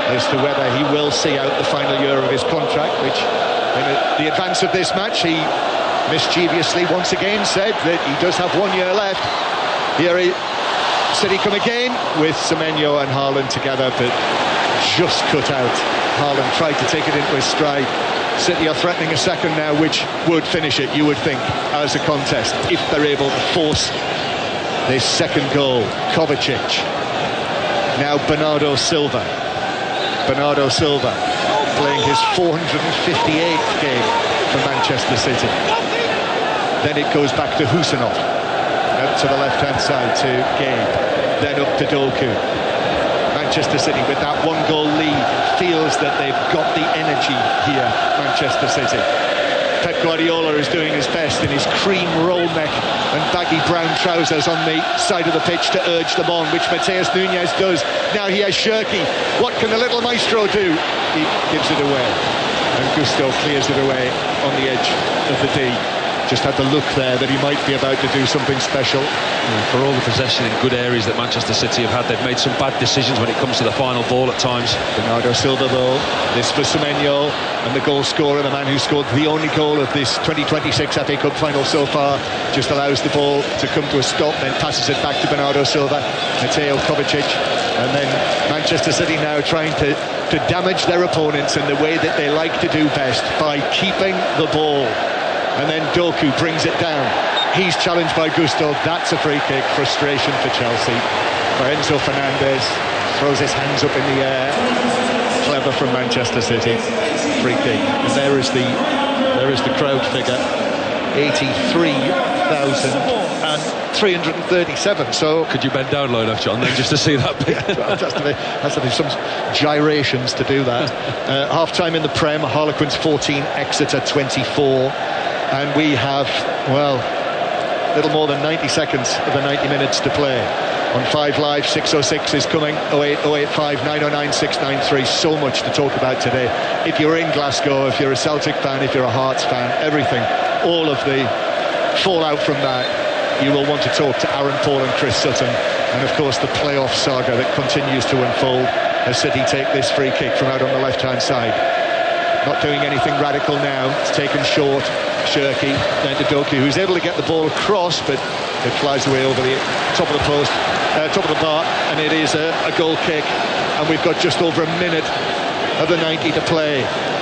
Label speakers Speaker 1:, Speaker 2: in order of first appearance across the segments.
Speaker 1: as to whether he will see out the final year of his contract, which in the advance of this match he mischievously once again said that he does have 1 year left. Here City come again with Semenyo and Haaland together, but just cut out. Haaland tried to take it into his stride. City are threatening a second now, which would finish it, you would think, as a contest, if they're able to force this second goal. Kovacic. Now Bernardo Silva. Bernardo Silva playing his 458th game for Manchester City. Then it goes back to Husanov. Out to the left-hand side to Gabe. Then up to Doku. Manchester City with that 1-goal lead feels that they've got the energy here, Manchester City. Pep Guardiola is doing his best in his cream roll neck and baggy brown trousers on the side of the pitch to urge them on, which Matheus Nunes does. Now he has Shirky. What can the little maestro do? He gives it away, and Gusto clears it away on the edge of the D. Just had the look there that he might be about to do something special.
Speaker 2: For all the possession in good areas that Manchester City have had, they've made some bad decisions when it comes to the final ball at times.
Speaker 1: Bernardo Silva though, this for Semenyo, and the goal scorer, the man who scored the only goal of this 2026 FA Cup final so far, just allows the ball to come to a stop, then passes it back to Bernardo Silva, Mateo Kovacic, and then Manchester City now trying to damage their opponents in the way that they like to do best, by keeping the ball. And then Doku brings it down. He's challenged by Gusto. That's a free kick. Frustration for Chelsea. For Enzo Fernandez, throws his hands up in the air. Clever from Manchester City. Free kick. And there is the crowd figure. 83,337. So
Speaker 2: could you bend down low enough, John, then just to see that?
Speaker 1: has to be some gyrations to do that. Half time in the Prem. Harlequins 14, Exeter 24. And we have, well, little more than 90 seconds of the 90 minutes to play. On 5 Live, 606 is coming, 08, 085, 909, 693. So much to talk about today. If you're in Glasgow, if you're a Celtic fan, if you're a Hearts fan, everything, all of the fallout from that, you will want to talk to Aaron Paul and Chris Sutton. And of course the playoff saga that continues to unfold as City take this free kick from out on the left-hand side. Not doing anything radical now. It's taken short. Shirky, then to Doku, who's able to get the ball across, but it flies away over the top of the post, top of the bar, and it is a goal kick. And we've got just over a minute of the 90 to play.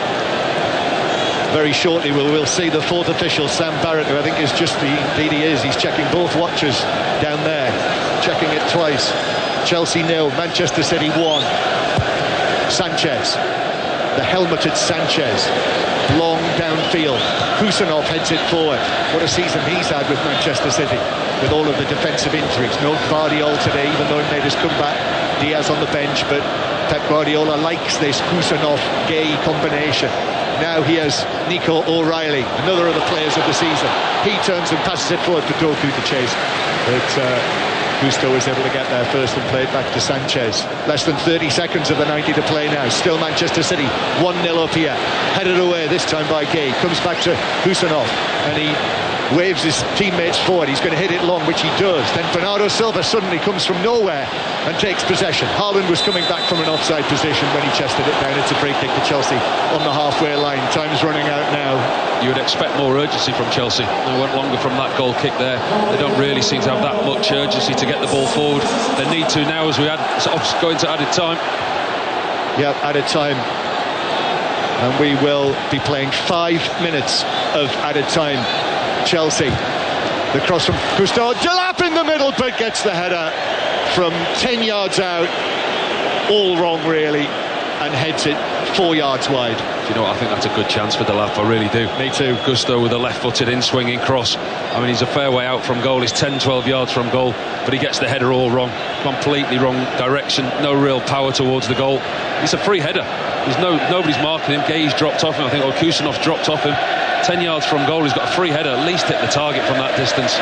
Speaker 1: Very shortly we'll see the fourth official, Sam Barrett, who I think is just indeed he is. He's checking both watches down there, checking it twice. Chelsea 0, Manchester City 1. Sanchez, the helmeted Sanchez, long downfield. Husanov heads it forward. What a season he's had with Manchester City, with all of the defensive injuries. No Guardiola today, even though he made his comeback. Diaz on the bench, but Pep Guardiola likes this Husanov-Gay combination. Now he has Nico O'Reilly, another of the players of the season. He turns and passes it forward for Doku to chase, but Gusto was able to get there first and play it back to Sanchez. Less than 30 seconds of the 90 to play now. Still Manchester City 1-0 up here. Headed away this time by Gay. Comes back to Husanov and he waves his teammates forward. He's going to hit it long, which he does. Then Bernardo Silva suddenly comes from nowhere and takes possession. Haaland was coming back from an offside position when he chested it down. It's a free kick to Chelsea on the halfway line. Time's running out now.
Speaker 2: You would expect more urgency from Chelsea. They went longer from that goal kick there. They don't really seem to have that much urgency to get the ball forward. They need to now as we go into added time.
Speaker 1: Yeah, added time. And we will be playing 5 minutes of added time. Chelsea, the cross from Gusto, Delap in the middle, but gets the header from 10 yards out, all wrong really, and heads it 4 yards wide.
Speaker 2: Do you know what, I think that's a good chance for Delap, I really do.
Speaker 1: Me too.
Speaker 2: Gusto with a left-footed in-swinging cross. I mean, he's a fair way out from goal, he's 10-12 yards from goal, but he gets the header all wrong, completely wrong direction, no real power towards the goal. It's a free header. There's nobody's marking him. Gay's dropped off him, I think, or Kusanov's dropped off him. 10 yards from goal, he's got a free header, at least hit the target from that distance.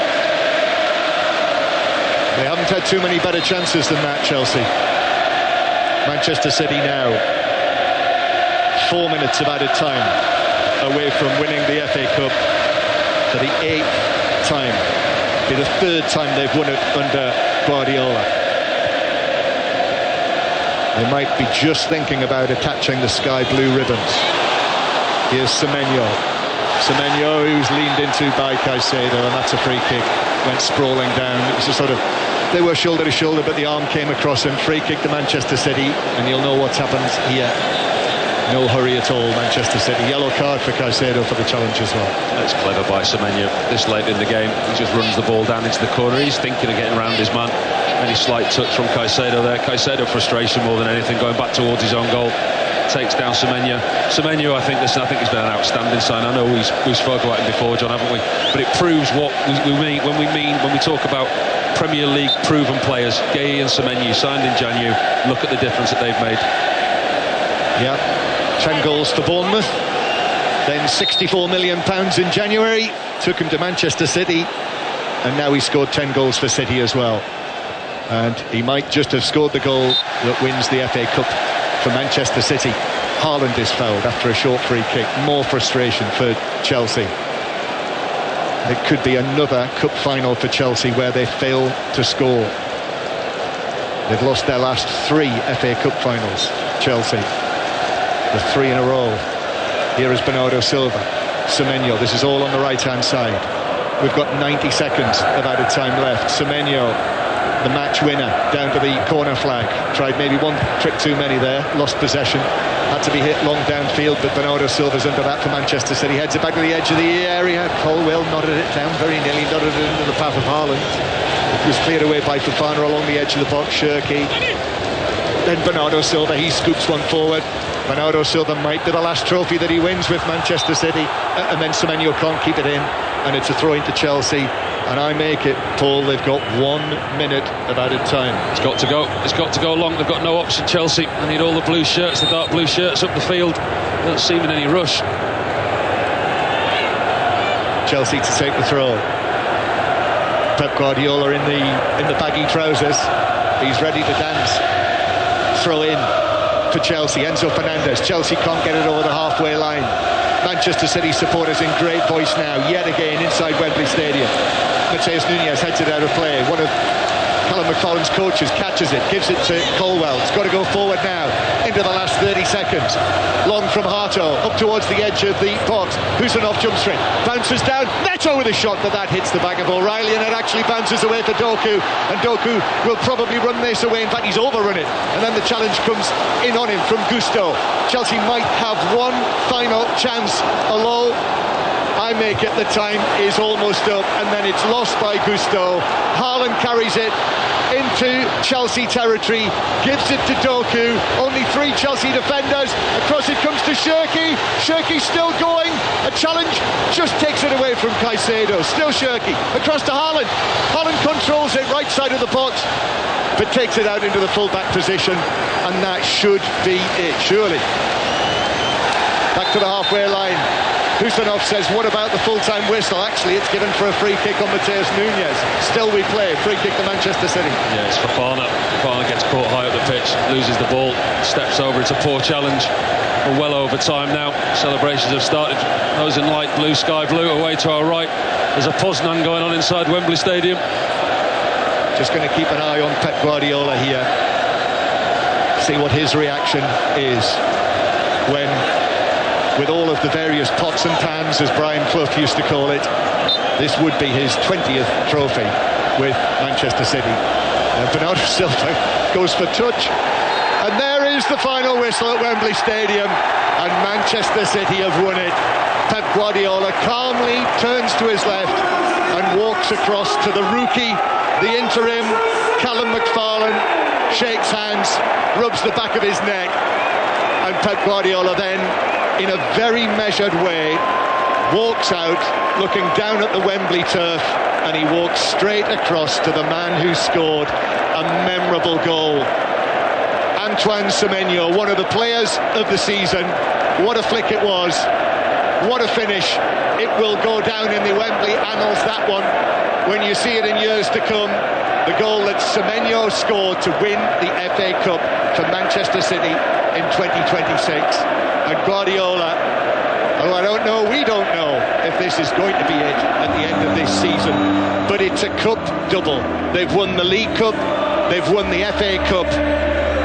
Speaker 1: They haven't had too many better chances than that, Chelsea. Manchester City now 4 minutes of added time away from winning the FA Cup for the 8th time. It'll be the 3rd time they've won it under Guardiola. They might be just thinking about attaching the sky blue ribbons. Here's Semenyo. Semenyo, who's leaned into by Caicedo, and that's a free kick. Went sprawling down. It was a sort of, they were shoulder to shoulder, but the arm came across him. Free kick to Manchester City, and you'll know what's happened here. No hurry at all, Manchester City. Yellow card for Caicedo for the challenge as well.
Speaker 2: That's clever by Semenyo. This late in the game, he just runs the ball down into the corner. He's thinking of getting around his man. Any slight touch from Caicedo there. Caicedo frustration more than anything, going back towards his own goal. Takes down Semenyo. Semenyo, I think he's been an outstanding sign. I know we've spoken about him before, John, haven't we? But it proves what we mean when we talk about Premier League proven players. Gueye and Semenyo signed in January. Look at the difference that they've made.
Speaker 1: Yeah, 10 goals for Bournemouth. Then £64 million in January. Took him to Manchester City, and now he scored 10 goals for City as well. And he might just have scored the goal that wins the FA Cup for Manchester City. Haaland is fouled after a short free kick. More frustration for Chelsea. It could be another cup final for Chelsea where they fail to score. They've lost their last 3 FA Cup finals, Chelsea. The 3 in a row. Here is Bernardo Silva. Semenyo, this is all on the right-hand side. We've got 90 seconds of added time left. Semenyo, the match winner, down to the corner flag. Tried maybe one trick too many there, lost possession, had to be hit long downfield, but Bernardo Silva's under that for Manchester City. Heads it back to the edge of the area. Colwill nodded it down, very nearly nodded it into the path of Haaland. It was cleared away by Fofana along the edge of the box. Cherki, then Bernardo Silva, he scoops one forward. Bernardo Silva might be the last trophy that he wins with Manchester City, and then Semenyo can't keep it in, and it's a throw into Chelsea. And I make it, Paul, they've got 1 minute of added time.
Speaker 2: It's got to go long. They've got no option, Chelsea. They need all the blue shirts, the dark blue shirts up the field. Don't seem in any rush.
Speaker 1: Chelsea to take the throw. Pep Guardiola in the baggy trousers. He's ready to dance. Throw in for Chelsea. Enzo Fernandez. Chelsea can't get it over the halfway line. Manchester City supporters in great voice now, yet again inside Wembley Stadium. Matheus Nunes heads it out of play. One of Callum McFarlane's coaches catches it, gives it to Colwill. It's got to go forward now into the last 30 seconds. Long from Hato, up towards the edge of the box. Husanov jumps for it, bounces down. Neto with a shot, but that hits the back of O'Reilly, and it actually bounces away for Doku. And Doku will probably run this away. In fact, he's overrun it. And then the challenge comes in on him from Gusto. Chelsea might have one final chance. Although I make it, the time is almost up, and then it's lost by Gusto. Haaland carries it into Chelsea territory, gives it to Doku. Only 3 Chelsea defenders. Across it comes to Cherki. Cherki still going. A challenge just takes it away from Caicedo. Still Cherki. Across to Haaland. Haaland controls it right side of the box, but takes it out into the full-back position, and that should be it, surely. Back to the halfway line. Husanov says, what about the full-time whistle? Actually, it's given for a free kick on Matheus Nunes. Still we play. Free kick to Manchester City.
Speaker 2: Yeah, it's Fofana. Fofana gets caught high up the pitch, loses the ball, steps over. It's a poor challenge. We're well over time now. Celebrations have started. Those in light blue, sky blue, away to our right. There's a Poznan going on inside Wembley Stadium.
Speaker 1: Just going to keep an eye on Pep Guardiola here. See what his reaction is when, with all of the various pots and pans, as Brian Clough used to call it, this would be his 20th trophy with Manchester City. Bernardo Silva goes for touch, and there is the final whistle at Wembley Stadium, and Manchester City have won it. Pep Guardiola calmly turns to his left and walks across to the rookie, the interim, Callum McFarlane, shakes hands, rubs the back of his neck, and Pep Guardiola then, in a very measured way, walks out looking down at the Wembley turf, and he walks straight across to the man who scored a memorable goal. Antoine Semenyo, one of the players of the season. What a flick it was. What a finish. It will go down in the Wembley annals, that one, when you see it in years to come. The goal that Semenyo scored to win the FA Cup for Manchester City in 2026. And Guardiola, oh, I don't know, we don't know if this is going to be it at the end of this season, but it's a cup double. They've won the League Cup, they've won the FA Cup,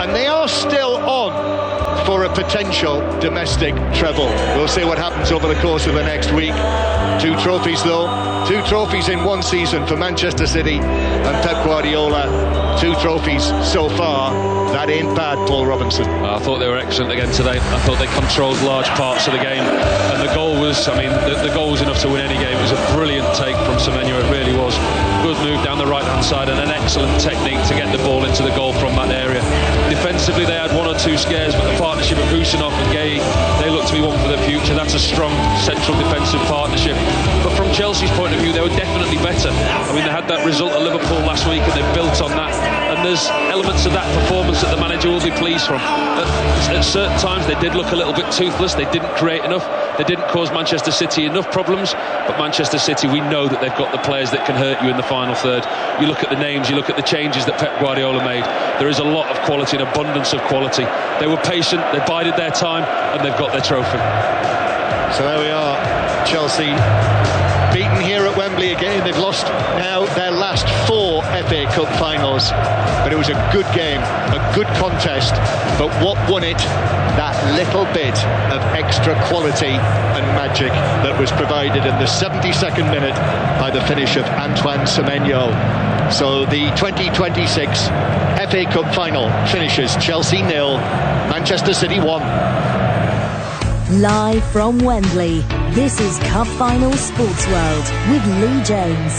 Speaker 1: and they are still on for a potential domestic treble. We'll see what happens over the course of the next week. 2 trophies though, 2 trophies in one season for Manchester City and Pep Guardiola. 2 trophies so far. That ain't bad, Paul Robinson.
Speaker 2: I thought they were excellent again today. I thought they controlled large parts of the game, and the goal was, the goal was enough to win any game. It was a brilliant take from Semenyo, it really was. Good move down the right hand side and an excellent technique to get the ball into the goal from that area. Defensively they had 1 or 2 scares, but the partnership of Husinov and Gay, they look to be one for the future. That's a strong central defensive partnership. But from Chelsea's point of view, they were definitely better. They had that result at Liverpool last week and they built on that, and there's elements of that performance that the manager will be pleased from. At certain times they did look a little bit toothless, they didn't create enough, they didn't cause Manchester City enough problems, but Manchester City, we know that they've got the players that can hurt you in the final third. You look at the names, you look at the changes that Pep Guardiola made, there is a lot of quality, an abundance of quality. They were patient, they bided their time, and they've got their trophy.
Speaker 1: So there we are, Chelsea beaten here at Wembley again. They've lost now their last 4 FA Cup finals, but it was a good game, a good contest. But what won it? That little bit of extra quality and magic that was provided in the 72nd minute by the finish of Antoine Semenyo. So the 2026 FA Cup final finishes Chelsea 0, Manchester City 1.
Speaker 3: Live from Wembley, this is Cup Final Sports World with Lee Jones.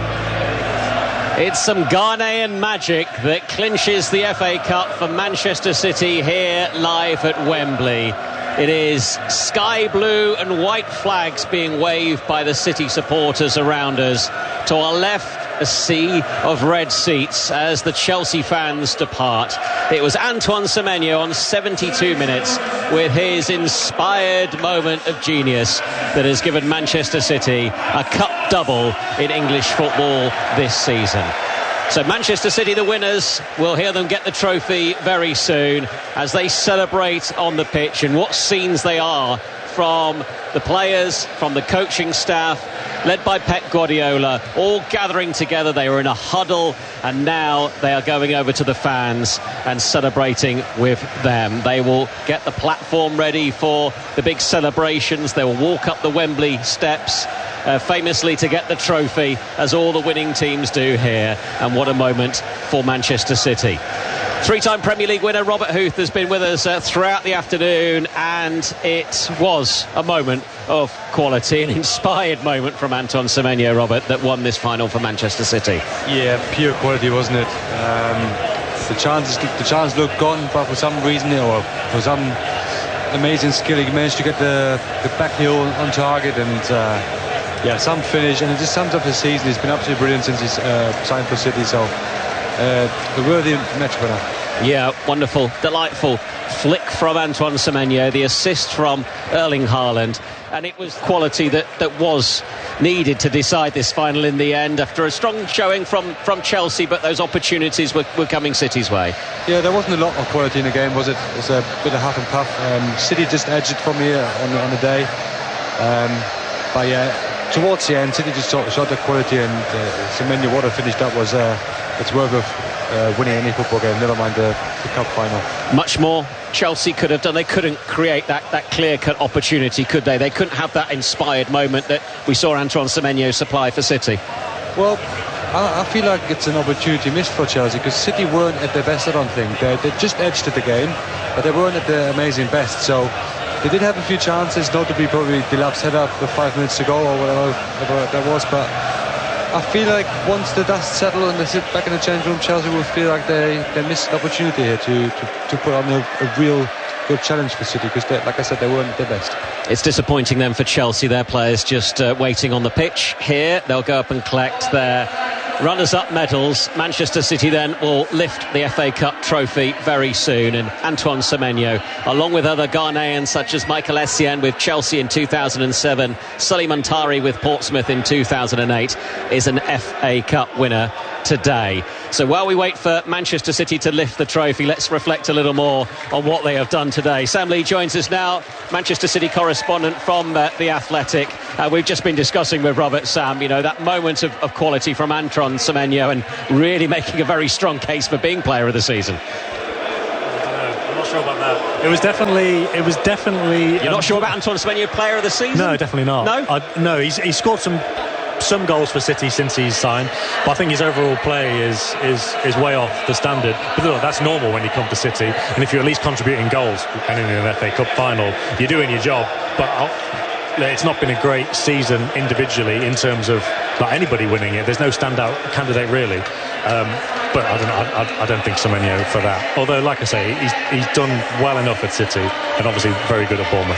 Speaker 4: It's some Ghanaian magic that clinches the FA Cup for Manchester City here live at Wembley. It is sky blue and white flags being waved by the City supporters around us. To our left, a sea of red seats as the Chelsea fans depart. It was Antoine Semenyo on 72 minutes with his inspired moment of genius that has given Manchester City a cup double in English football this season. So Manchester City, the winners, we'll hear them get the trophy very soon as they celebrate on the pitch, and what scenes they are from the players, from the coaching staff, led by Pep Guardiola, all gathering together. They were in a huddle, and now they are going over to the fans and celebrating with them. They will get the platform ready for the big celebrations. They will walk up the Wembley steps, famously to get the trophy, as all the winning teams do here. And what a moment for Manchester City. 3-time Premier League winner Robert Huth has been with us throughout the afternoon, and it was a moment of quality, an inspired moment from Antoine Semenyo, Robert, that won this final for Manchester City.
Speaker 5: Yeah, pure quality, wasn't it? The chance looked gone, but for some reason, or for some amazing skill, he managed to get the back heel on target, and some finish, and it just sums up the season. He's been absolutely brilliant since he's signed for City, so a worthy match winner.
Speaker 4: Yeah, wonderful, delightful flick from Antoine Semenyo, the assist from Erling Haaland, and it was quality that was needed to decide this final in the end after a strong showing from Chelsea, but those opportunities were coming City's way. Yeah,
Speaker 5: there wasn't a lot of quality in the game, was it? It was a bit of half and puff. City just edged it from here on the day, but yeah, towards the end City just showed the quality, and Semenyo, what a finish that was. It's worth of winning any football game, never mind the cup final. Much more
Speaker 4: Chelsea could have done. They couldn't create that clear-cut opportunity, could they? They couldn't have that inspired moment that we saw Antoine Semenyo supply for City.
Speaker 5: Well, I feel like it's an opportunity missed for Chelsea, because City weren't at their best, I don't think. They just edged at the game, but they weren't at their amazing best. So they did have a few chances, notably probably Delap's header with 5 minutes to go or whatever that was, but I feel like once the dust settles and they sit back in the change room, Chelsea will feel like they missed an opportunity here to put on a real good challenge for City, because like I said, they weren't their best.
Speaker 4: It's disappointing then for Chelsea. Their players just waiting on the pitch here. They'll go up and collect their runners-up medals. Manchester City then will lift the FA Cup trophy very soon, and Antoine Semenyo, along with other Ghanaians such as Michael Essien with Chelsea in 2007, Sully Muntari with Portsmouth in 2008, is an FA Cup winner today. So while we wait for Manchester City to lift the trophy, let's reflect a little more on what they have done today. Sam Lee joins us now, Manchester City correspondent from The Athletic. We've just been discussing with Robert, Sam, that moment of quality from Antoine Semenyo, and really making a very strong case for being player of the season.
Speaker 6: sure about that. It was definitely.
Speaker 4: You're not sure about Antoine Semenyo, player of the season?
Speaker 6: No, definitely not.
Speaker 4: No?
Speaker 6: No, he's scored some goals for City since he's signed, but I think his overall play is way off the standard. But look, that's normal when you come to City, and if you're at least contributing goals and in an FA Cup final, you're doing your job. But it's not been a great season individually in terms of anybody winning it. There's no standout candidate really. But I don't think Semenyo for that. Although, like I say, he's done well enough at City, and obviously very good at Bournemouth.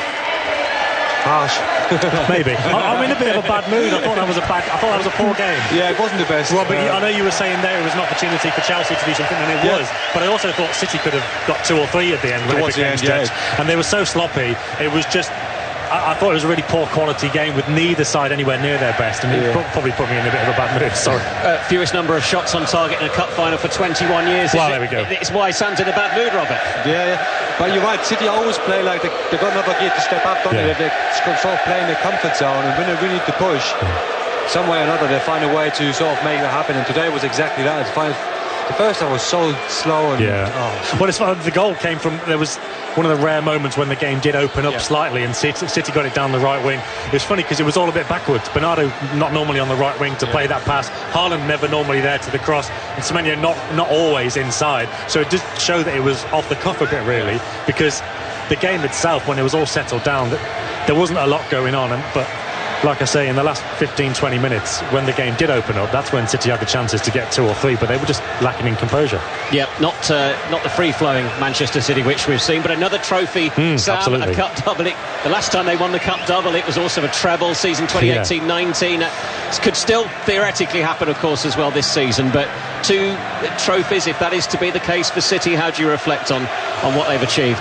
Speaker 5: Harsh.
Speaker 6: Maybe. I'm in a bit of a bad mood. I thought that was a poor game.
Speaker 5: Yeah, it wasn't the best.
Speaker 6: Robert, I know you were saying there it was an opportunity for Chelsea to do something, and it was. But I also thought City could have got 2 or 3 at the end when it became stretched. And they were so sloppy. It was just. I thought it was a really poor quality game with neither side anywhere near their best, and it probably put me in a bit of a bad mood. Sorry.
Speaker 4: Fewest number of shots on target in a cup final for 21 years.
Speaker 6: Well, there we go.
Speaker 4: It's why Sam's in a bad mood, Robert.
Speaker 5: Yeah. But you're right, City always play like they got another gear to step up, don't they? They sort of play in their comfort zone, and when they really need to push, some way or another, they find a way to sort of make that happen. And today was exactly that. The first half was so slow. And,
Speaker 6: Well, it's the goal came from. There was one of the rare moments when the game did open up slightly, and City got it down the right wing. It was funny because it was all a bit backwards. Bernardo not normally on the right wing to play that pass. Haaland never normally there to the cross, and Semenyo not always inside. So it did show that it was off the cuff a bit really, because the game itself, when it was all settled down, there wasn't a lot going on. But like I say, in the last 15-20 minutes, when the game did open up, that's when City had the chances to get 2 or 3, but they were just lacking in composure.
Speaker 4: Yep, not the free-flowing Manchester City which we've seen, but another trophy, Sam,
Speaker 6: absolutely.
Speaker 4: a cup double. The last time they won the cup double, it was also a treble, season 2018-19. It could still theoretically happen, of course, as well this season, but 2 trophies, if that is to be the case for City, how do you reflect on what they've achieved?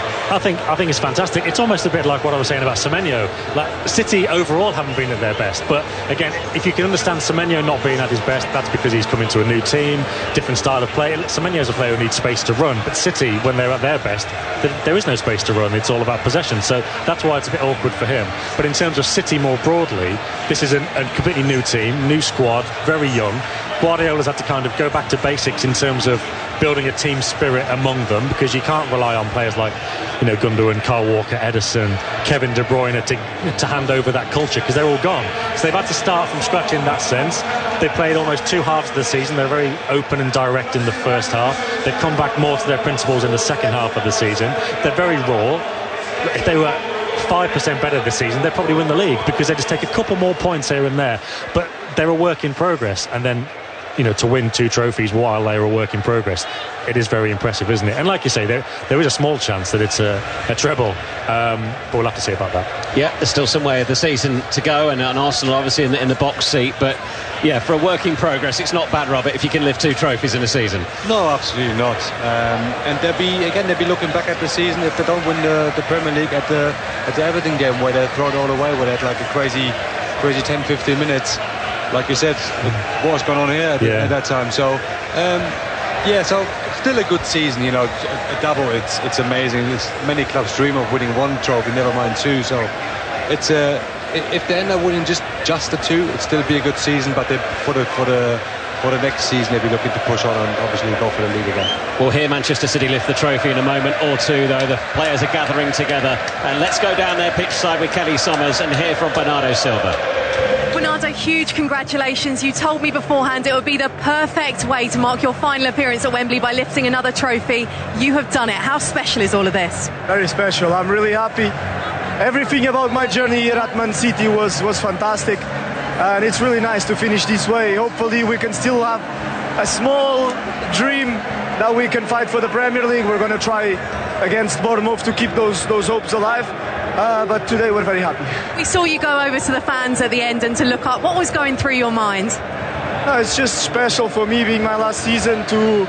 Speaker 6: I think it's fantastic. It's almost a bit like what I was saying about Semenyo. Like, City overall haven't been at their best, but again, if you can understand Semenyo not being at his best, that's because he's coming to a new team, different style of play. Semenyo's a player who needs space to run, but City, when they're at their best, there is no space to run. It's all about possession, so that's why it's a bit awkward for him. But in terms of City more broadly, this is a completely new team, new squad, very young. Guardiola's had to kind of go back to basics in terms of building a team spirit among them, because you can't rely on players like Gundogan, Kyle Walker, Ederson, Kevin De Bruyne to hand over that culture, because they're all gone. So they've had to start from scratch in that sense. They played almost 2 halves of the season. They're very open and direct in the first half. They've come back more to their principles in the second half of the season. They're very raw. If they were 5% better this season, they'd probably win the league, because they just take a couple more points here and there. But they're a work in progress, and then to win 2 trophies while they are a work in progress, it is very impressive, isn't it? And like you say, there is a small chance that it's a treble, but we'll have to see about that.
Speaker 4: Yeah, there's still some way of the season to go, and Arsenal obviously in the box seat, but yeah, for a work in progress, it's not bad, Robert, if you can lift 2 trophies in a season.
Speaker 5: No, absolutely not. And they'll be looking back at the season if they don't win the Premier League at the Everton game, where they throw it all away, where they had like a crazy 10-15 minutes. Like you said, what was going on here at that time. So, so still a good season. A double. It's amazing. Many clubs dream of winning 1 trophy, never mind 2. So, it's if they end up winning just the 2, it'd still be a good season. But for the next season, they'll be looking to push on and obviously go for the league again.
Speaker 4: We'll hear Manchester City lift the trophy in a moment or 2, though. The players are gathering together, and let's go down there pitch side with Kelly Summers and hear from Bernardo Silva.
Speaker 7: Bernardo, huge congratulations. You told me beforehand it would be the perfect way to mark your final appearance at Wembley by lifting another trophy. You have done it. How special is all of this?
Speaker 8: Very special. I'm really happy. Everything about my journey here at Man City was fantastic, and it's really nice to finish this way. Hopefully we can still have a small dream that we can fight for the Premier League. We're going to try against Bournemouth to keep those hopes alive. But today we're very happy.
Speaker 7: We saw you go over to the fans at the end and to look up. What was going through your mind?
Speaker 8: No, it's just special for me, being my last season,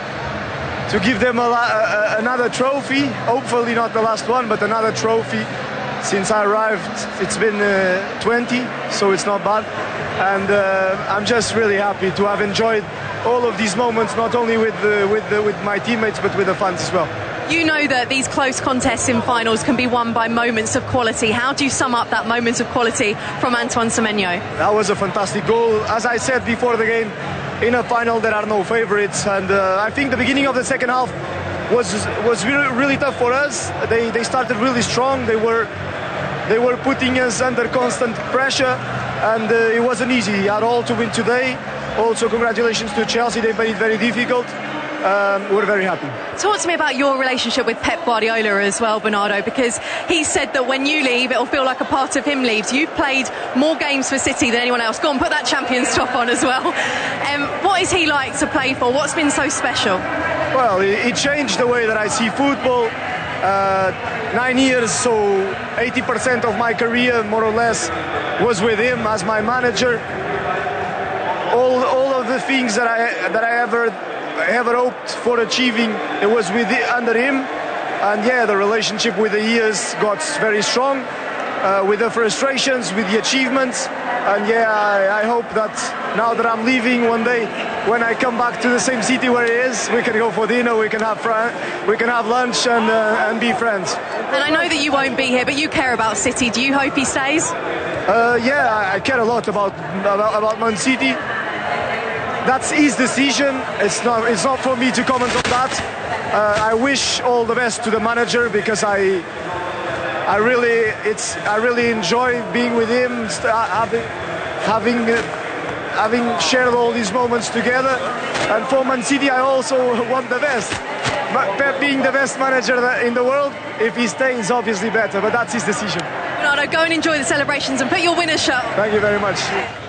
Speaker 8: to give them another trophy. Hopefully not the last one, but another trophy. Since I arrived, it's been 20, so it's not bad. And I'm just really happy to have enjoyed all of these moments, not only with my teammates, but with the fans as well.
Speaker 7: You know that these close contests in finals can be won by moments of quality. How do you sum up that moment of quality from Antoine Semenyo?
Speaker 8: That was a fantastic goal. As I said before the game, in a final there are no favourites, and I think the beginning of the second half was really tough for us. They started really strong. They were putting us under constant pressure, and it wasn't easy at all to win today. Also, congratulations to Chelsea. They made it very difficult. We're very happy.
Speaker 7: Talk to me about your relationship with Pep Guardiola as well, Bernardo, because he said that when you leave, it'll feel like a part of him leaves. You've played more games for City than anyone else. Go on, put that Champions top on as well. What is he like to play for? What's been so special?
Speaker 8: Well, it changed the way that I see football. 9 years, so 80% of my career, more or less, was with him as my manager. All of the things that I ever hoped for achieving, it was under him. And yeah, the relationship with the years got very strong, with the frustrations, with the achievements. And yeah, I hope that now that I'm leaving one day, when I come back to the same city where he is, we can go for dinner, we can have lunch and be friends.
Speaker 7: And I know that you won't be here, but you care about City. Do you hope he stays?
Speaker 8: Yeah, I care a lot about Man City. That's his decision. It's not for me to comment on that. I wish all the best to the manager, because I really enjoy being with him, having shared all these moments together. And for Man City, I also want the best. But Pep being the best manager in the world, if he stays, obviously better. But that's his decision.
Speaker 7: Bernardo, go and enjoy the celebrations and put your winner's shirt on.
Speaker 8: Thank you very much.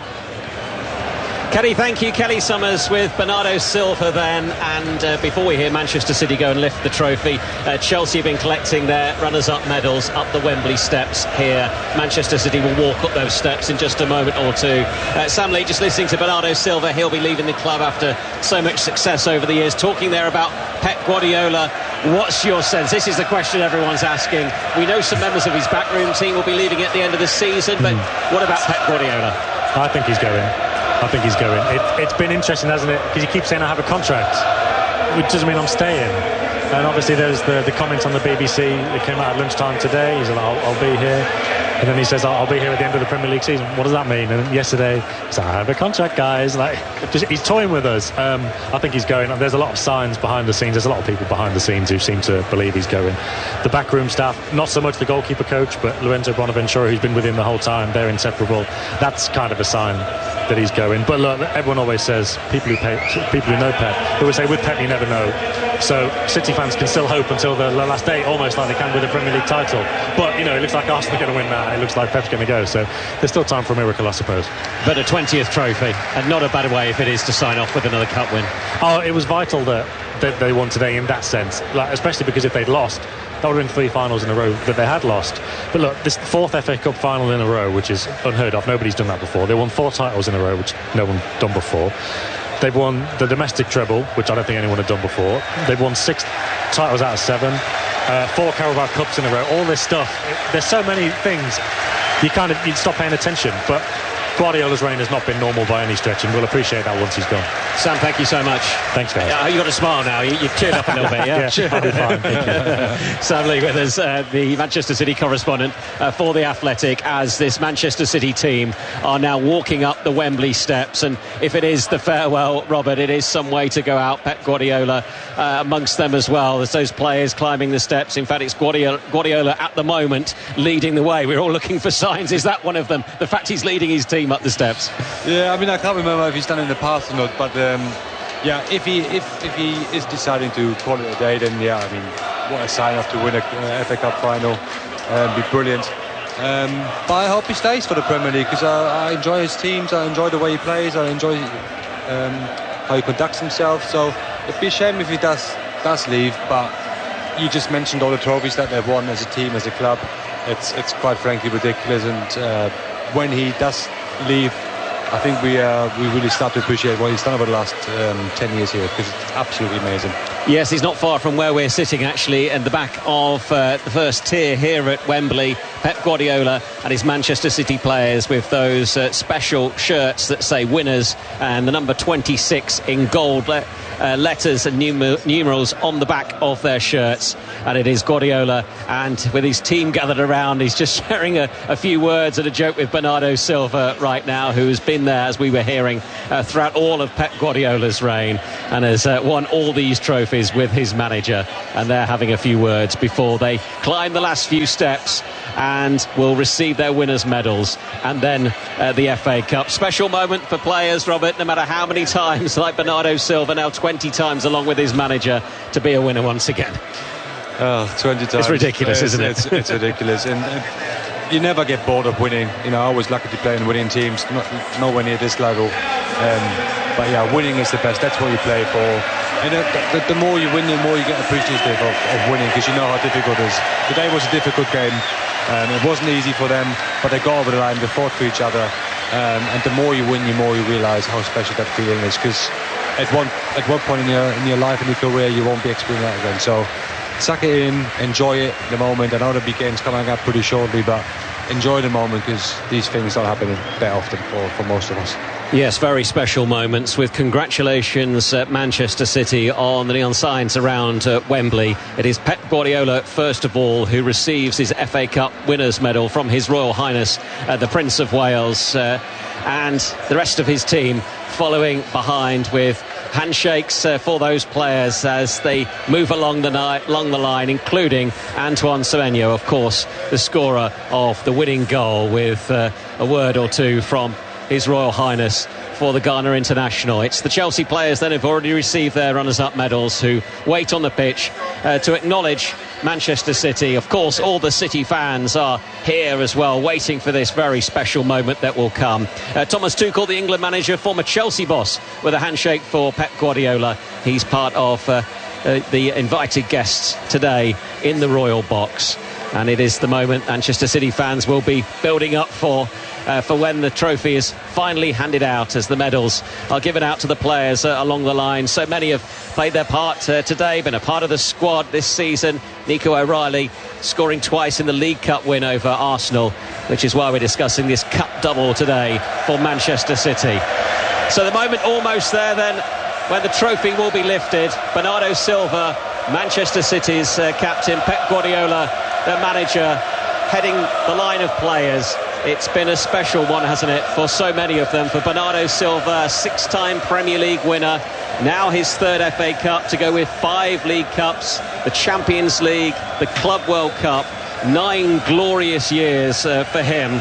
Speaker 4: Kelly, thank you. Kelly Summers with Bernardo Silva then. And before we hear Manchester City go and lift the trophy, Chelsea have been collecting their runners-up medals up the Wembley steps here. Manchester City will walk up those steps in just a moment or two. Sam Lee, just listening to Bernardo Silva, he'll be leaving the club after so much success over the years. Talking there about Pep Guardiola, what's your sense? This is the question everyone's asking. We know some members of his backroom team will be leaving at the end of the season, but what about Pep Guardiola?
Speaker 6: I think he's going. It's been interesting, hasn't it? Because he keeps saying I have a contract, which doesn't mean I'm staying. And obviously there's the comments on the BBC that came out at lunchtime today. He's like, I'll be here. And then he says, I'll be here at the end of the Premier League season. What does that mean? And yesterday, he's like, I have a contract, guys. He's toying with us. I think he's going. There's a lot of signs behind the scenes. There's a lot of people behind the scenes who seem to believe he's going. The backroom staff, not so much the goalkeeper coach, but Lorenzo Bonaventura, who's been with him the whole time. They're inseparable. That's kind of a sign that he's going. But look, everyone always says, people who know Pep, they always say, with Pep, you never know. So City fans can still hope until the last day, almost like they can with the Premier League title. But, it looks like Arsenal are going to win that. It looks like Pep's going to go. So there's still time for a miracle, I suppose.
Speaker 4: But a 20th trophy, and not a bad way if it is to sign off with another cup win.
Speaker 6: Oh, it was vital that they won today in that sense, especially because if they'd lost, that would have been 3 finals in a row that they had lost. But look, this 4th FA Cup final in a row, which is unheard of. Nobody's done that before. They won 4 titles in a row, which no one's done before. They've won the domestic treble, which I don't think anyone had done before. They've won 6 titles out of 7, 4 Carabao Cups in a row. All this stuff. There's so many things. You'd stop paying attention. But Guardiola's reign has not been normal by any stretch, and we'll appreciate that once he's gone.
Speaker 4: Sam, thank you so much.
Speaker 6: Thanks, guys.
Speaker 4: You've got a smile now. You've cheered up a little bit, yeah?
Speaker 6: Yeah, I'll be fine.
Speaker 4: Sam Lee with us, the Manchester City correspondent for The Athletic, as this Manchester City team are now walking up the Wembley steps. And if it is the farewell, Robert, it is some way to go out. Pep Guardiola amongst them as well. There's those players climbing the steps. In fact, it's Guardiola at the moment leading the way. We're all looking for signs. Is that one of them? The fact he's leading his team up the steps.
Speaker 5: Yeah, I can't remember if he's done it in the past or not, but if he is deciding to call it a day, then what a sign-off to win a FA Cup final, be brilliant. But I hope he stays for the Premier League, because I enjoy his teams, I enjoy the way he plays, I enjoy how he conducts himself. So it'd be a shame if he does leave. But you just mentioned all the trophies that they've won as a team, as a club. It's quite frankly ridiculous, and when he does leave, I think we really start to appreciate what he's done over the last 10 years here, because it's absolutely amazing.
Speaker 4: Yes, he's not far from where we're sitting, actually, in the back of the first tier here at Wembley. Pep Guardiola and his Manchester City players with those special shirts that say winners, and the number 26 in gold letters and numerals on the back of their shirts. And it is Guardiola, and with his team gathered around, he's just sharing a few words and a joke with Bernardo Silva right now, who has been there, as we were hearing, throughout all of Pep Guardiola's reign, and has won all these trophies. trophies with his manager, and they're having a few words before they climb the last few steps and will receive their winners' medals and then the FA Cup. Special moment for players, Robert, no matter how many times, like Bernardo Silva, now 20 times along with his manager, to be a winner once again.
Speaker 5: 20 times.
Speaker 4: It's ridiculous, isn't it?
Speaker 5: It's ridiculous. And you never get bored of winning. You know, I was lucky to play in winning teams, nowhere near this level. But yeah, winning is the best. That's what you play for. And the more you win, the more you get appreciative of winning, because you know how difficult it is. Today was a difficult game. It wasn't easy for them, but they got over the line. They fought for each other. And the more you win, the more you realise how special that feeling is. Because at one point in your life and your career, you won't be experiencing that again. So suck it in, enjoy it, the moment. I know the big game's coming up pretty shortly, but enjoy the moment, because these things don't happen that often for most of us.
Speaker 4: Yes, very special moments, with congratulations at Manchester City on the neon signs around Wembley. It is Pep Guardiola, first of all, who receives his FA Cup winners' medal from His Royal Highness the Prince of Wales, and the rest of his team following behind with handshakes for those players as they move along the line, including Antoine Semenyo, of course, the scorer of the winning goal, with a word or two from His Royal Highness for the Ghana international. It's the Chelsea players then who've already received their runners-up medals, who wait on the pitch to acknowledge Manchester City. Of course, all the City fans are here as well, waiting for this very special moment that will come. Thomas Tuchel, the England manager, former Chelsea boss, with a handshake for Pep Guardiola. He's part of the invited guests today in the Royal Box. And it is the moment Manchester City fans will be building up for when the trophy is finally handed out, as the medals are given out to the players along the line. So many have played their part today, been a part of the squad this season. Nico O'Reilly scoring twice in the League Cup win over Arsenal, which is why we're discussing this cup double today for Manchester City. So the moment almost there then, when the trophy will be lifted. Bernardo Silva, Manchester City's captain, Pep Guardiola, their manager, heading the line of players. It's been a special one, hasn't it, for so many of them. For Bernardo Silva, 6-time Premier League winner, now his third FA Cup to go with 5 League Cups, the Champions League, the Club World Cup, 9 glorious years for him.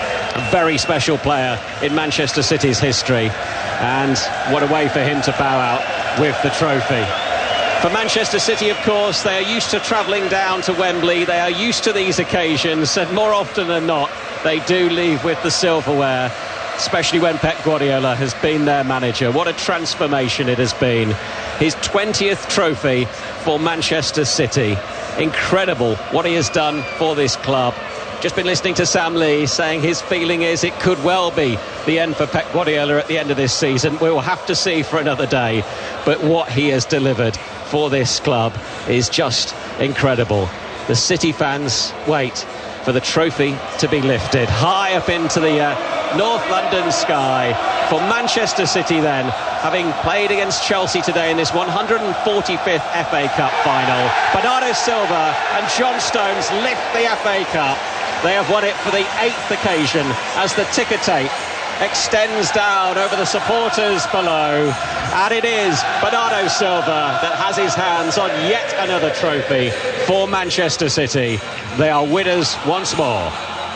Speaker 4: A very special player in Manchester City's history, and what a way for him to bow out with the trophy. For Manchester City, of course, they are used to travelling down to Wembley. They are used to these occasions, and more often than not, they do leave with the silverware, especially when Pep Guardiola has been their manager. What a transformation it has been. His 20th trophy for Manchester City. Incredible what he has done for this club. Just been listening to Sam Lee saying his feeling is it could well be the end for Pep Guardiola at the end of this season. We will have to see for another day. But what he has delivered for this club is just incredible. The City fans wait for the trophy to be lifted high up into the North London sky. For Manchester City then, having played against Chelsea today in this 145th FA Cup final, Bernardo Silva and John Stones lift the FA Cup. They have won it for the 8th occasion as the ticker tape extends down over the supporters below, and it is Bernardo Silva that has his hands on yet another trophy for Manchester City. They are winners once more.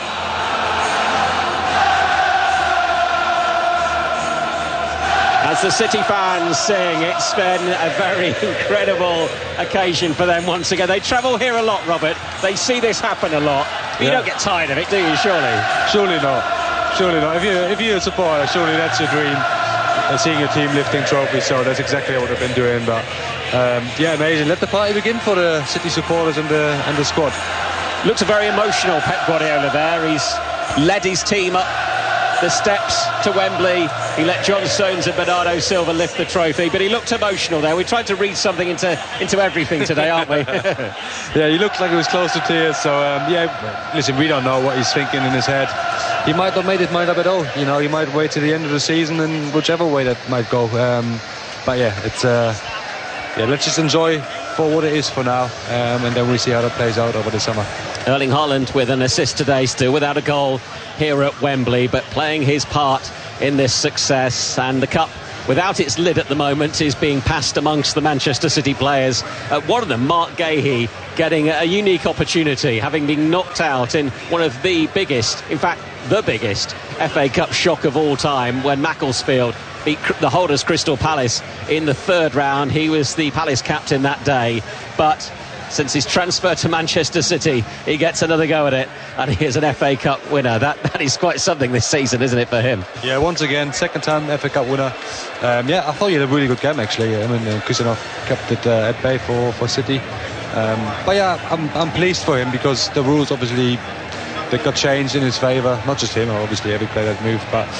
Speaker 4: As the City fans sing, it's been a very incredible occasion for them once again. They travel here a lot, Robert. They see this happen a lot. You don't get tired of it, do you, surely?
Speaker 5: Surely not. Surely not. If you're a supporter, surely that's your dream, seeing your team lifting trophies. So that's exactly what they've been doing. But yeah, amazing. Let the party begin for the City supporters and the squad.
Speaker 4: Looks very emotional, Pep Guardiola there. He's led his team up the steps to Wembley. He let John Stones and Bernardo Silva lift the trophy, but he looked emotional there. We tried to read something into everything today, aren't we?
Speaker 5: Yeah, he looked like he was close to tears. So yeah, listen, we don't know what he's thinking in his head. He might not make his mind up at all. You know, he might wait to the end of the season, and whichever way that might go. But yeah, it's let's just enjoy for what it is for now, and then we see how that plays out over the summer.
Speaker 4: Erling Haaland with an assist today, still without a goal here at Wembley, but playing his part in this success. And the cup without its lid at the moment, is being passed amongst the Manchester City players. One of them, Mark Gahey, getting a unique opportunity, having been knocked out in one of the biggest, in fact the biggest FA Cup shock of all time, when Macclesfield beat the holders Crystal Palace in the third round. He was the Palace captain that day, but since his transfer to Manchester City, he gets another go at it, and he is an FA Cup winner. That is quite something this season, isn't it, for him?
Speaker 5: Yeah, once again, second time FA Cup winner. Yeah, I thought he had a really good game, actually. I mean, Kusanov kept it at bay for City. But yeah, I'm pleased for him, because the rules obviously they got changed in his favour. Not just him, obviously every player that moved, but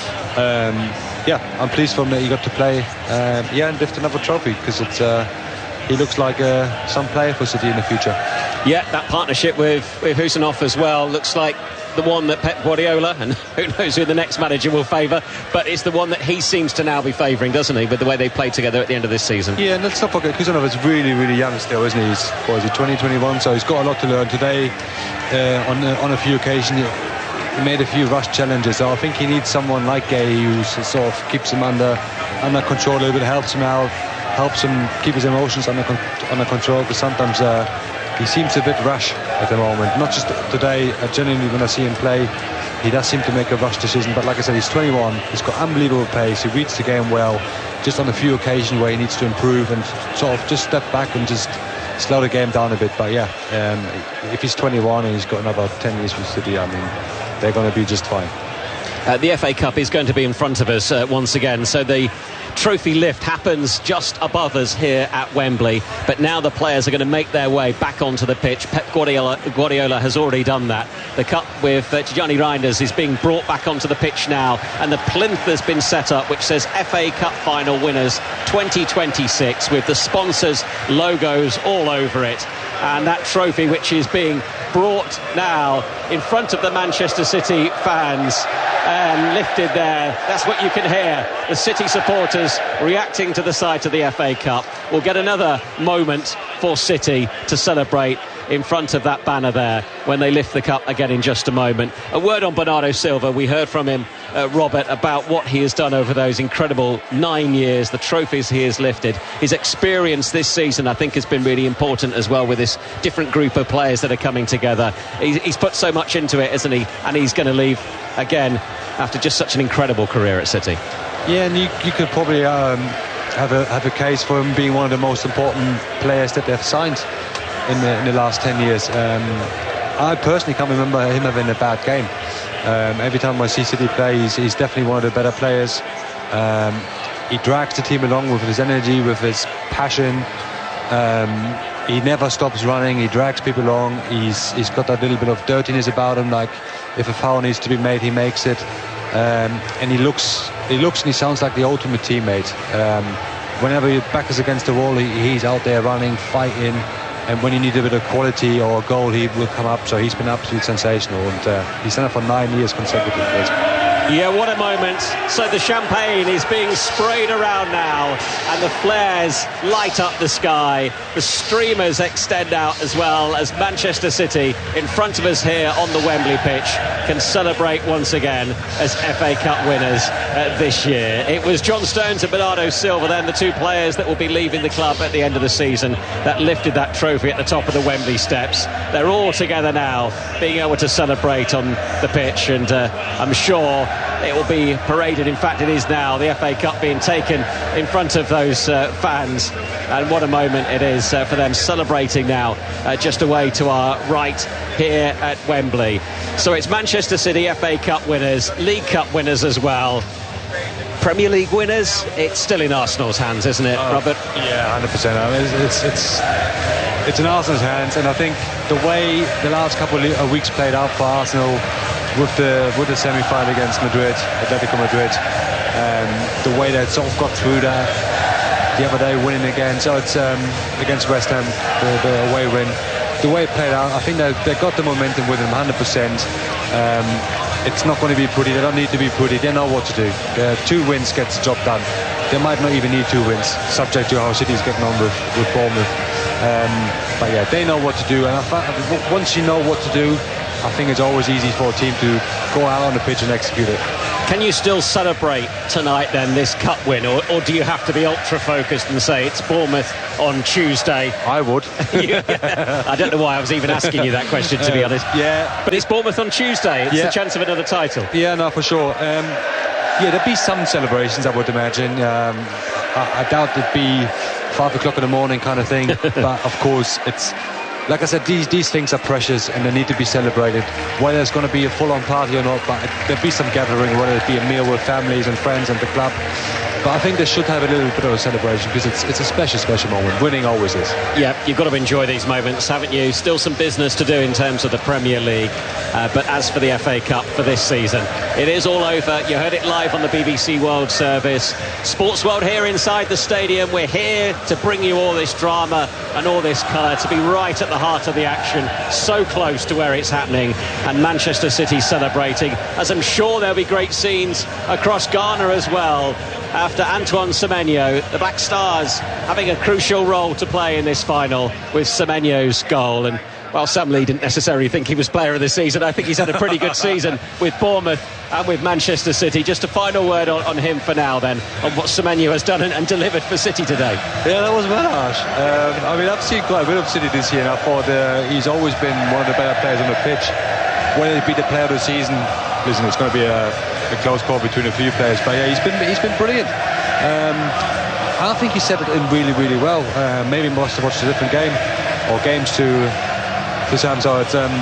Speaker 5: yeah, I'm pleased for him that he got to play and lift another trophy, because it's he looks like some player for City in the future.
Speaker 4: Yeah, that partnership with Husanov as well looks like the one that Pep Guardiola, and who knows who the next manager will favour, but it's the one that he seems to now be favouring, doesn't he, with the way they played together at the end of this season.
Speaker 5: Yeah, and let's not forget, Husanov is really, really young still, isn't he? He's 2021, so he's got a lot to learn. Today, on a few occasions, he made a few rush challenges, so I think he needs someone like Gay who sort of keeps him under control a little bit, helps him out, helps him keep his emotions under control, because sometimes he seems a bit rash at the moment. Not just today, genuinely when I see him play, he does seem to make a rush decision, but like I said, he's 21, he's got unbelievable pace, he reads the game well, just on a few occasions where he needs to improve and sort of just step back and just slow the game down a bit. But yeah, if he's 21 and he's got another 10 years with City, I mean, they're going to be just fine.
Speaker 4: The FA Cup is going to be in front of us once again, so the trophy lift happens just above us here at Wembley, but now the players are going to make their way back onto the pitch. Pep Guardiola has already done that. The cup with Tijjani Reinders is being brought back onto the pitch now, and the plinth has been set up which says FA Cup final winners 2026, with the sponsors' logos all over it, and that trophy which is being brought now in front of the Manchester City fans and lifted there. That's what you can hear, the City supporters reacting to the sight of the FA Cup. We'll get another moment for City to celebrate in front of that banner there when they lift the cup again in just a moment. A word on Bernardo Silva. We heard from him, Robert, about what he has done over those incredible 9 years, the trophies he has lifted. His experience this season, I think, has been really important as well, with this different group of players that are coming together. He's put so much into it, isn't he? And he's going to leave again after just such an incredible career at City. Yeah,
Speaker 5: and you could probably have a case for him being one of the most important players that they've signed in the last 10 years. I personally can't remember him having a bad game. Every time I see City play, he's definitely one of the better players. He drags the team along with his energy, with his passion. He never stops running, he drags people along. He's got that little bit of dirtiness about him, like if a foul needs to be made, he makes it. And he looks and he sounds like the ultimate teammate. Whenever your back is against the wall, he's out there running, fighting, and when you need a bit of quality or a goal, he will come up. So he's been absolutely sensational, and he's done it for 9 years consecutively.
Speaker 4: Yeah, what a moment. So the champagne is being sprayed around now, and the flares light up the sky. The streamers extend out as well, as Manchester City, in front of us here on the Wembley pitch, can celebrate once again as FA Cup winners this year. It was John Stones and Bernardo Silva, then the two players that will be leaving the club at the end of the season, that lifted that trophy at the top of the Wembley steps. They're all together now, being able to celebrate on the pitch, and I'm sure it will be paraded. In fact, it is now, the FA Cup being taken in front of those fans, and what a moment it is for them, celebrating now just away to our right here at Wembley. So it's Manchester City FA Cup winners, League Cup winners as well, Premier League winners. It's still in Arsenal's hands, isn't it, Robert?
Speaker 5: Yeah, 100%. I mean, it's in Arsenal's hands, and I think the way the last couple of weeks played out for Arsenal, with the semi-final against Madrid, Atletico Madrid, the way they sort of got through that, the other day winning again, so it's against West Ham, the away win, the way it played out, I think they got the momentum with them 100%. It's not going to be pretty, they don't need to be pretty, they know what to do. 2 wins gets the job done. They might not even need 2 wins, subject to how City's getting on with Bournemouth. But yeah, they know what to do, and once you know what to do, I think it's always easy for a team to go out on the pitch and execute it.
Speaker 4: Can you still celebrate tonight then, this cup win, or do you have to be ultra focused and say it's Bournemouth on Tuesday?
Speaker 5: I would.
Speaker 4: I don't know why I was even asking you that question, to be honest.
Speaker 5: Yeah.
Speaker 4: But it's Bournemouth on Tuesday. It's a chance of another title.
Speaker 5: Yeah, no, for sure. There'd be some celebrations, I would imagine. I doubt it'd be 5 o'clock in the morning kind of thing. But of course, it's like I said, these things are precious and they need to be celebrated. Whether it's going to be a full-on party or not, but there'll be some gathering, whether it be a meal with families and friends and the club. But I think they should have a little bit of a celebration because it's a special moment. Winning always is.
Speaker 4: Yeah, you've got to enjoy these moments, haven't you? Still some business to do in terms of the Premier League. But as for the FA Cup for this season, it is all over. You heard it live on the BBC World Service. Sports World here inside the stadium. We're here to bring you all this drama and all this colour, to be right at the heart of the action, so close to where it's happening. And Manchester City celebrating, as I'm sure there'll be great scenes across Ghana as well. After Antoine Semenyo, the Black Stars having a crucial role to play in this final with Semenyo's goal. And while Sam Lee didn't necessarily think he was player of the season, I think he's had a pretty good season with Bournemouth and with Manchester City. Just a final word on him for now then, on what Semenyo has done and delivered for City today.
Speaker 5: Yeah, that was well harsh. I've seen quite a bit of City this year, and I thought he's always been one of the better players on the pitch. Whether it be the player of the season, listen, it's going to be a close call between a few players, but yeah, he's been brilliant. I think he set it in really, really well. Maybe must have watched a different game or games to Sam. So it's but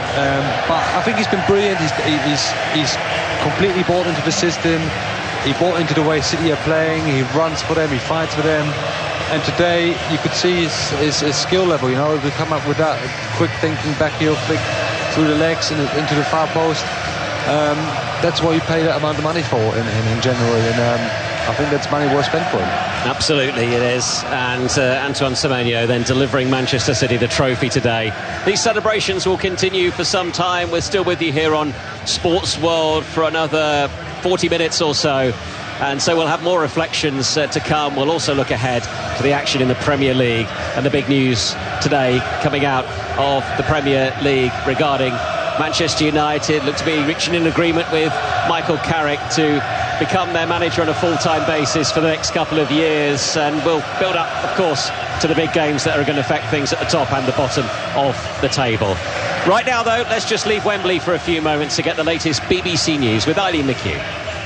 Speaker 5: I think he's been brilliant. He's completely bought into the system. He bought into the way City are playing. He runs for them. He fights for them. And today you could see his skill level. You know, to come up with that quick thinking back heel flick through the legs and into the far post. That's what you pay that amount of money for in general, and I think that's money well spent for him.
Speaker 4: Absolutely it is. And Antoine Semenyo then delivering Manchester City the trophy today. These celebrations will continue for some time. We're still with you here on Sports World for another 40 minutes or so, and so we'll have more reflections to come. We'll also look ahead to the action in the Premier League and the big news today coming out of the Premier League regarding Manchester United. Look to be reaching an agreement with Michael Carrick to become their manager on a full-time basis for the next couple of years, and we'll build up, of course, to the big games that are going to affect things at the top and the bottom of the table. Right now, though, let's just leave Wembley for a few moments to get the latest BBC News with Eileen McHugh.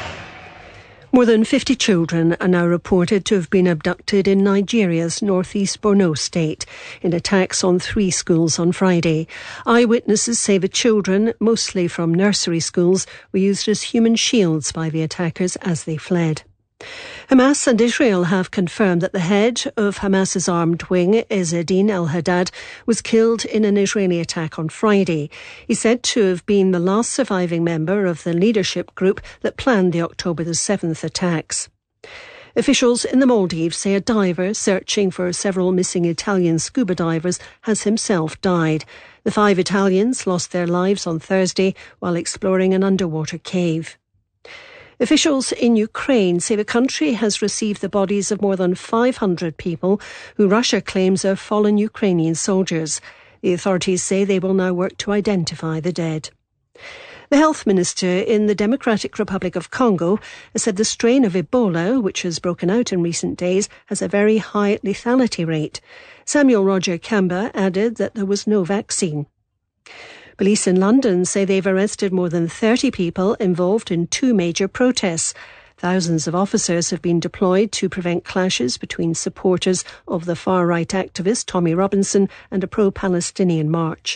Speaker 9: More than 50 children are now reported to have been abducted in Nigeria's northeast Borno state in attacks on 3 schools on Friday. Eyewitnesses say the children, mostly from nursery schools, were used as human shields by the attackers as they fled. Hamas and Israel have confirmed that the head of Hamas's armed wing, Izzeddin al-Haddad, was killed in an Israeli attack on Friday. He's said to have been the last surviving member of the leadership group that planned the October the 7th attacks. Officials in the Maldives say a diver searching for several missing Italian scuba divers has himself died. The 5 Italians lost their lives on Thursday while exploring an underwater cave. Officials in Ukraine say the country has received the bodies of more than 500 people who Russia claims are fallen Ukrainian soldiers. The authorities say they will now work to identify the dead. The health minister in the Democratic Republic of Congo has said the strain of Ebola, which has broken out in recent days, has a very high lethality rate. Samuel Roger Kamba added that there was no vaccine. Police in London say they've arrested more than 30 people involved in 2 major protests. Thousands of officers have been deployed to prevent clashes between supporters of the far-right activist Tommy Robinson and a pro-Palestinian march.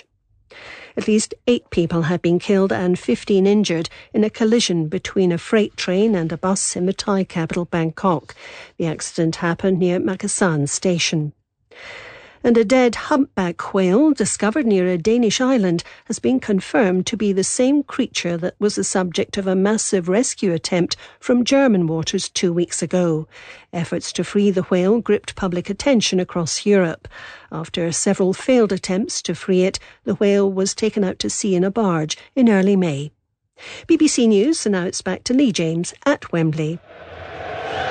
Speaker 9: At least 8 people have been killed and 15 injured in a collision between a freight train and a bus in the Thai capital Bangkok. The accident happened near Makassan station. And a dead humpback whale discovered near a Danish island has been confirmed to be the same creature that was the subject of a massive rescue attempt from German waters 2 weeks ago. Efforts to free the whale gripped public attention across Europe. After several failed attempts to free it, the whale was taken out to sea in a barge in early May. BBC News, and now it's back to Lee James at Wembley.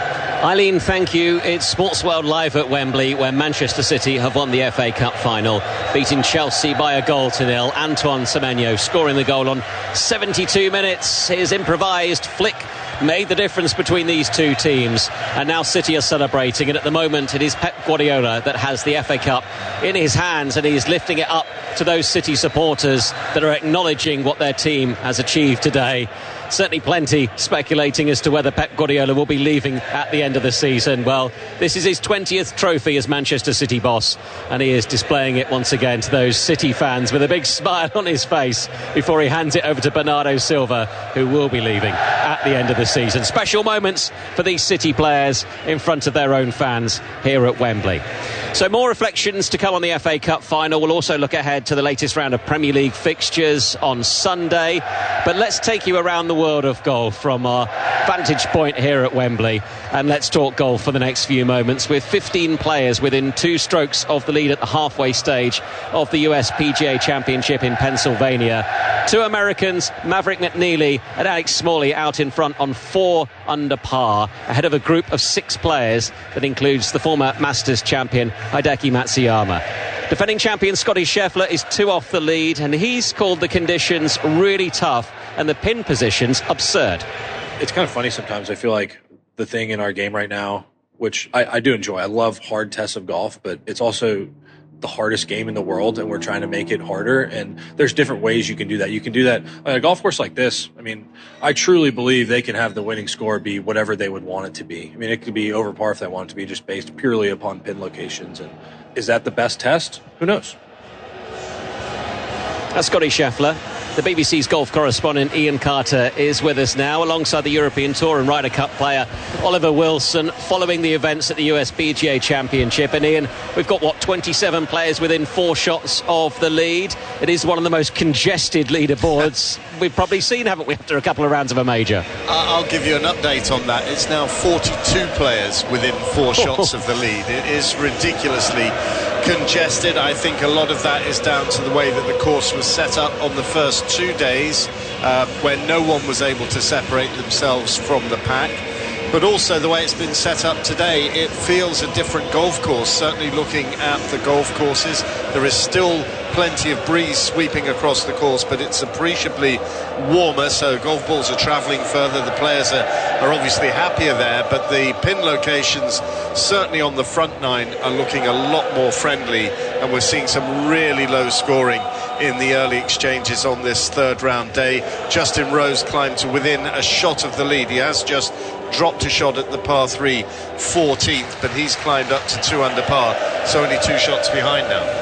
Speaker 4: Eileen, thank you. It's Sports World Live at Wembley, where Manchester City have won the FA Cup final, beating Chelsea by 1-0. Antoine Semenyo scoring the goal on 72 minutes. His improvised flick made the difference between these two teams, and now City are celebrating, and at the moment it is Pep Guardiola that has the FA Cup in his hands, and he's lifting it up to those City supporters that are acknowledging what their team has achieved today. Certainly plenty speculating as to whether Pep Guardiola will be leaving at the end of the season. Well, this is his 20th trophy as Manchester City boss, and he is displaying it once again to those City fans with a big smile on his face before he hands it over to Bernardo Silva, who will be leaving at the end of the season. Special moments for these City players in front of their own fans here at Wembley. So more reflections to come on the FA Cup final. We'll also look ahead to the latest round of Premier League fixtures on Sunday. But let's take you around the world of golf from our vantage point here at Wembley, and let's talk golf for the next few moments, with 15 players within 2 strokes of the lead at the halfway stage of the US PGA Championship in Pennsylvania. 2 Americans, Maverick McNeely and Alex Smalley, out in front on 4 under par, ahead of a group of 6 players that includes the former Masters champion Hideki Matsuyama. Defending champion Scotty Scheffler is 2 off the lead, and he's called the conditions really tough and the pin positions absurd.
Speaker 10: It's kind of funny sometimes. I feel like the thing in our game right now, which I do enjoy, I love hard tests of golf, but it's also the hardest game in the world, and we're trying to make it harder. And there's different ways you can do that. You can do that on a golf course like this. I mean, I truly believe they can have the winning score be whatever they would want it to be. I mean, it could be over par if they want it to be, just based purely upon pin locations. And is that the best test? Who knows?
Speaker 4: That's Scotty Scheffler. The BBC's golf correspondent Ian Carter is with us now, alongside the European Tour and Ryder Cup player Oliver Wilson, following the events at the US PGA Championship. And Ian, we've got, 27 players within 4 shots of the lead. It is one of the most congested leaderboards we've probably seen, haven't we, after a couple of rounds of a major?
Speaker 11: I'll give you an update on that. It's now 42 players within 4 shots of the lead. It is ridiculously congested. I think a lot of that is down to the way that the course was set up on the first 2 days, when no one was able to separate themselves from the pack. But also the way it's been set up today, it feels a different golf course. Certainly looking at the golf courses, there is still plenty of breeze sweeping across the course, but it's appreciably warmer, so golf balls are travelling further. The players are obviously happier there, but the pin locations, certainly on the front 9, are looking a lot more friendly, and we're seeing some really low scoring in the early exchanges on this 3rd round day. Justin Rose climbed to within a shot of the lead. He has just dropped a shot at the par 3 14th, but he's climbed up to 2 under par, so only 2 shots behind now.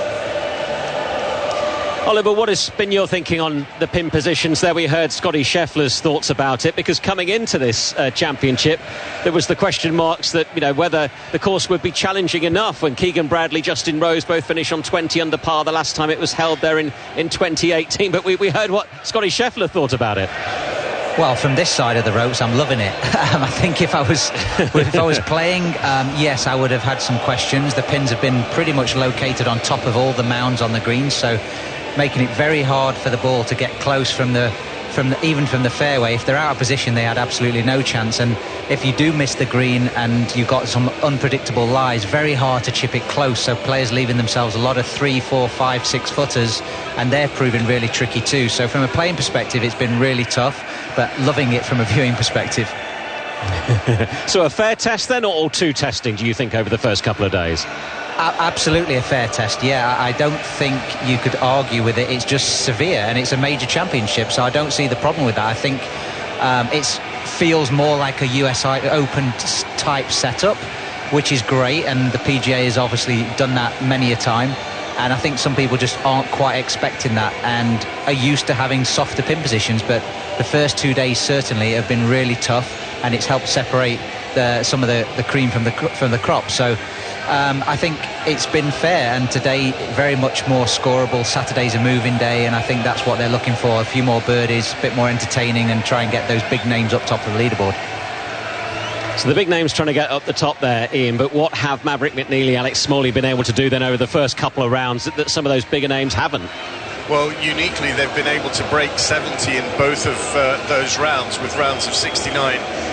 Speaker 4: Oliver, what has been your thinking on the pin positions there? We heard Scotty Scheffler's thoughts about it, because coming into this championship, there was the question marks that, whether the course would be challenging enough when Keegan Bradley, Justin Rose both finished on 20 under par the last time it was held there in 2018. But we heard what Scotty Scheffler thought about it.
Speaker 12: Well, from this side of the ropes, I'm loving it. I think if I was playing, yes, I would have had some questions. The pins have been pretty much located on top of all the mounds on the greens, so making it very hard for the ball to get close from the fairway. If they're out of position, they had absolutely no chance. And if you do miss the green and you've got some unpredictable lies, very hard to chip it close. So players leaving themselves a lot of 3, 4, 5, 6 footers, and they're proving really tricky too. So from a playing perspective, it's been really tough, but loving it from a viewing perspective.
Speaker 4: So a fair test then, or too testing, do you think, over the first couple of days?
Speaker 12: Absolutely a fair test, yeah. I don't think you could argue with it. It's just severe, and it's a major championship, so I don't see the problem with that. I think it feels more like a US Open type setup, which is great, and the PGA has obviously done that many a time. And I think some people just aren't quite expecting that and are used to having softer pin positions, but the first 2 days certainly have been really tough, and it's helped separate some of the cream from the crop. So I think it's been fair, and today very much more scoreable. Saturday's a moving day, and I think that's what they're looking for. A few more birdies, a bit more entertaining, and try and get those big names up top of the leaderboard.
Speaker 4: So the big names trying to get up the top there, Ian, but what have Maverick McNeely, Alex Smalley been able to do then over the first couple of rounds that some of those bigger names haven't?
Speaker 11: Well, uniquely, they've been able to break 70 in both of those rounds, with rounds of 69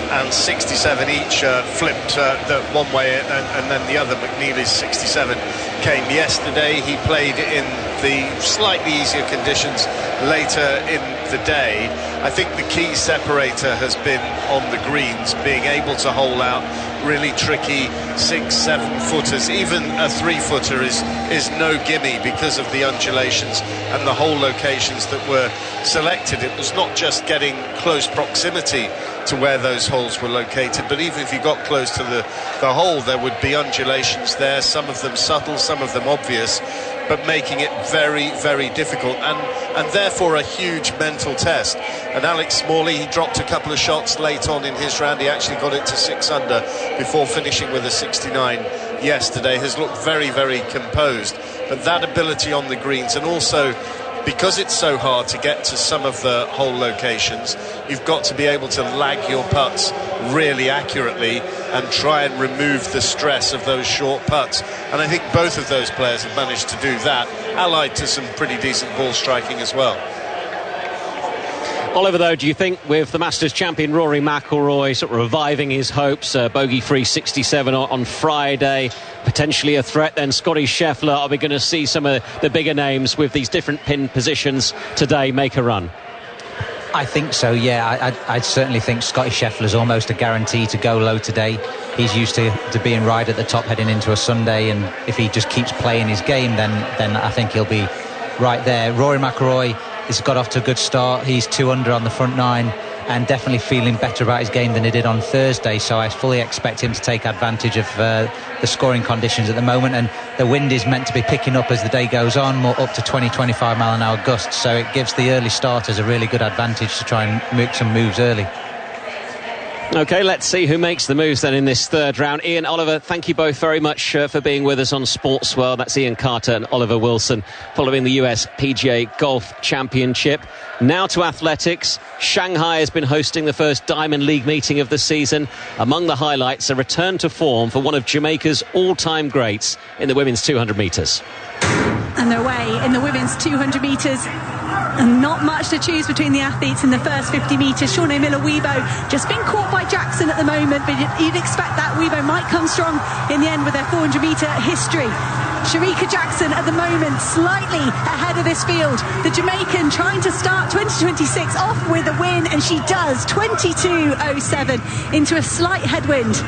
Speaker 11: and 67 each flipped one way and then the other. McNeely's 67 came yesterday. He played in the slightly easier conditions later in the day. I think the key separator has been on the greens, being able to hole out really tricky 6-7 footers. Even a 3-footer is no gimme because of the undulations and the hole locations that were selected. It was not just getting close proximity to where those holes were located, but even if you got close to the hole, there would be undulations there, some of them subtle, some of them obvious, but making it very, very difficult and therefore a huge mental test. And Alex Smalley, he dropped a couple of shots late on in his round. He actually got it to 6 under before finishing with a 69 yesterday. Has looked very, very composed. But that ability on the greens, and also because it's so hard to get to some of the hole locations, you've got to be able to lag your putts really accurately and try and remove the stress of those short putts. And I think both of those players have managed to do that, allied to some pretty decent ball striking as well.
Speaker 4: Oliver, though, do you think with the Masters champion Rory McIlroy sort of reviving his hopes, bogey-free 67 on Friday, potentially a threat, then Scotty Scheffler, are we going to see some of the bigger names with these different pin positions today make a run?
Speaker 12: I think so, yeah. I certainly think Scotty Scheffler's almost a guarantee to go low today. He's used to being right at the top heading into a Sunday, and if he just keeps playing his game, then I think he'll be right there. Rory McIlroy has got off to a good start. He's 2 under on the front 9 and definitely feeling better about his game than he did on Thursday, so I fully expect him to take advantage of the scoring conditions at the moment, and the wind is meant to be picking up as the day goes on, more up to 20-25 mile an hour gusts, so it gives the early starters a really good advantage to try and make some moves early.
Speaker 4: OK, let's see who makes the moves then in this third round. Ian, Oliver, thank you both very much for being with us on Sports World. That's Ian Carter and Oliver Wilson following the US PGA Golf Championship. Now to athletics. Shanghai has been hosting the first Diamond League meeting of the season. Among the highlights, a return to form for one of Jamaica's all-time greats in the women's 200 metres.
Speaker 13: And they're away in the women's 200 metres. And not much to choose between the athletes in the first 50 metres. Shawnee Miller-Uibo just been caught by Jackson at the moment, but you'd expect that Uibo might come strong in the end with their 400-metre history. Shericka Jackson at the moment slightly ahead of this field. The Jamaican trying to start 2026 off with a win, and she does, 22.07 into a slight headwind.